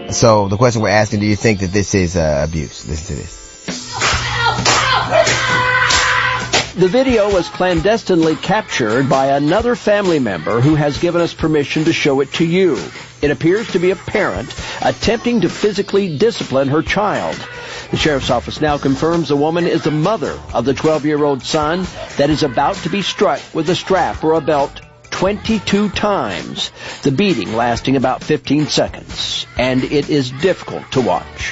So the question we're asking, do you think that this is abuse? Listen to this. The video was clandestinely captured by another family member who has given us permission to show it to you. It appears to be a parent attempting to physically discipline her child. The sheriff's office now confirms the woman is the mother of the 12-year-old son that is about to be struck with a strap or a belt 22 times, the beating lasting about 15 seconds. And it is difficult to watch.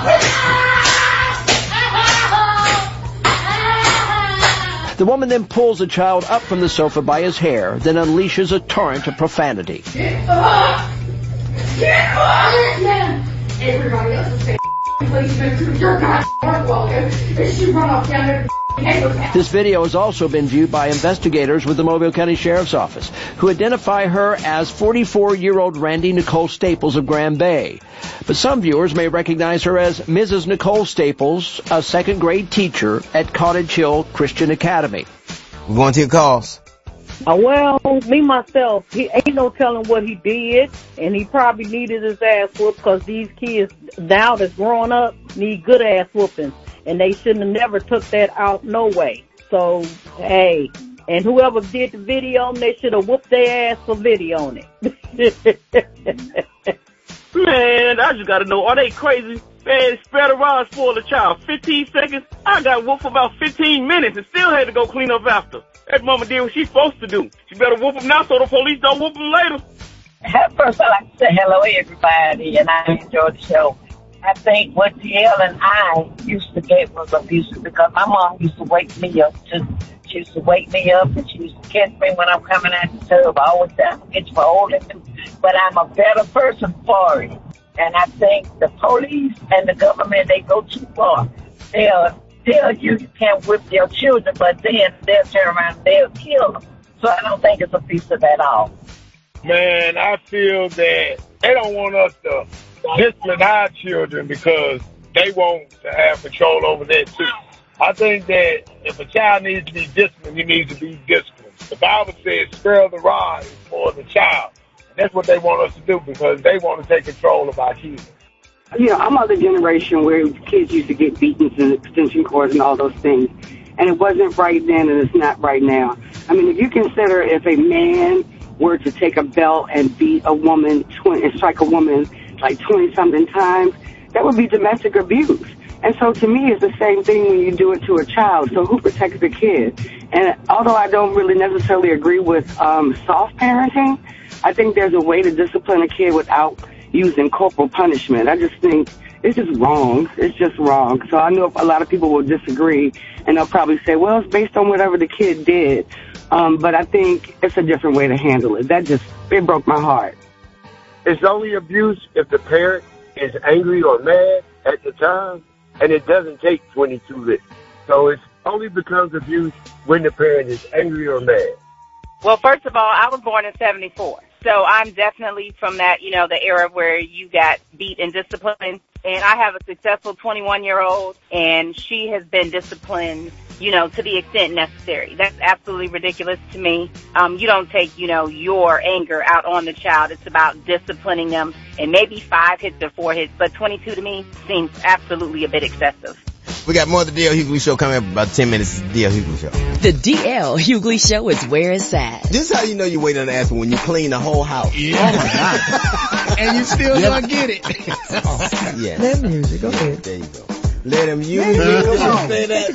The woman then pulls the child up from the sofa by his hair, then unleashes a torrent of profanity. Get up! Get up! Everybody else is saying, policeman, you're not welcome. And she run off down there. This video has also been viewed by investigators with the Mobile County Sheriff's Office, who identify her as 44-year-old Randy Nicole Staples of Grand Bay. But some viewers may recognize her as Mrs. Nicole Staples, a second-grade teacher at Cottage Hill Christian Academy. We're going to your calls. Well, me, myself, he ain't no telling what he did, and he probably needed his ass whooped because these kids now that's growing up need good ass whoopings. And they shouldn't have never took that out no way. So, hey, and whoever did the video, they should have whooped their ass for videoing it. Man, I just gotta know, are they crazy? Man, spare the rod, spoil the child. 15 seconds? I got whooped for about 15 minutes and still had to go clean up after. That mama did what she's supposed to do. She better whoop him now so the police don't whoop him later. First, I'd like to say hello, everybody, and I enjoyed the show. I think what DL and I used to get was abusive because my mom used to wake me up. She used to wake me up and she used to catch me when I'm coming out the tub. I always say, I'm get you for older, but I'm a better person for it. And I think the police and the government, they go too far. They'll tell you can't whip your children, but then they'll turn around and they'll kill them. So I don't think it's abusive at all. Man, I feel that they don't want us to discipline our children because they want to have control over that too. I think that if a child needs to be disciplined, he needs to be disciplined. The Bible says spare the rod for the child. And that's what they want us to do because they want to take control of our children. You know, I'm of the generation where kids used to get beatings and extension cords and all those things. And it wasn't right then and it's not right now. I mean, if you consider if a man were to take a belt and beat a woman and strike a woman like 20-something times, that would be domestic abuse. And so to me, it's the same thing when you do it to a child. So who protects the kid? And although I don't really necessarily agree with soft parenting, I think there's a way to discipline a kid without using corporal punishment. I just think it's just wrong. It's just wrong. So I know a lot of people will disagree, and they'll probably say, well, it's based on whatever the kid did. But I think it's a different way to handle it. It broke my heart. It's only abuse if the parent is angry or mad at the time, and it doesn't take 22 licks. So it only becomes abuse when the parent is angry or mad. Well, first of all, I was born in 74. So I'm definitely from that, the era where you got beat and disciplined. And I have a successful 21-year-old, and she has been disciplined, to the extent necessary. That's absolutely ridiculous to me. You don't take, your anger out on the child. It's about disciplining them. And maybe 5 hits or 4 hits, but 22 to me seems absolutely a bit excessive. We got more of the D.L. Hughley Show coming up in about 10 minutes. The D.L. Hughley Show. The D.L. Hughley Show is where it's at. This is how you know you're waiting on the answer when you clean the whole house. Yeah. Oh, my God. And you still don't get it. Yeah. Let music. Go ahead. There you go. Let him use it. Say that.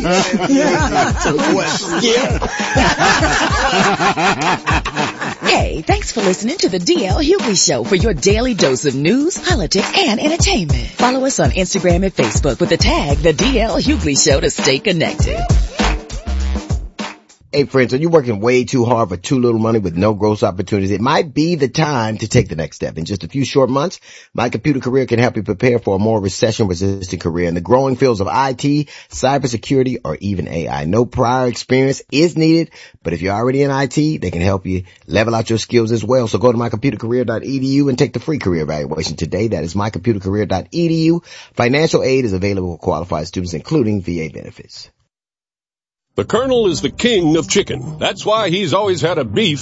Hey, thanks for listening to the D.L. Hughley Show for your daily dose of news, politics, and entertainment. Follow us on Instagram and Facebook with the tag The D.L. Hughley Show to stay connected. Hey friends, are you working way too hard for too little money with no growth opportunities? It might be the time to take the next step. In just a few short months, My Computer Career can help you prepare for a more recession-resistant career in the growing fields of IT, cybersecurity, or even AI. No prior experience is needed, but if you're already in IT, they can help you level out your skills as well. So go to mycomputercareer.edu and take the free career evaluation today. That is mycomputercareer.edu. Financial aid is available for qualified students, including VA benefits. The Colonel is the king of chicken. That's why he's always had a beef